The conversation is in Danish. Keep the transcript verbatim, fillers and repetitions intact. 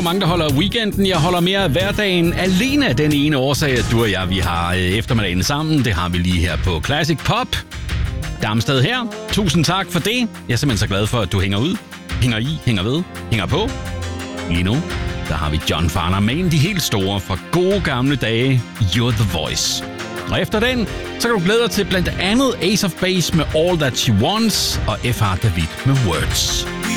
mange, der holder weekenden. Jeg holder mere hverdagen alene af den ene årsag, at du og jeg, vi har eftermiddagen sammen. Det har vi lige her på Classic Pop. Darmstad her. Tusind tak for det. Jeg er simpelthen så glad for, at du hænger ud, hænger i, hænger ved, hænger på. Lige nu, der har vi John Farnham med en af de helt store fra gode gamle dage. You're the Voice. Og efter den, så kan du glæde dig til blandt andet Ace of Base med All That She Wants og F R David med Words.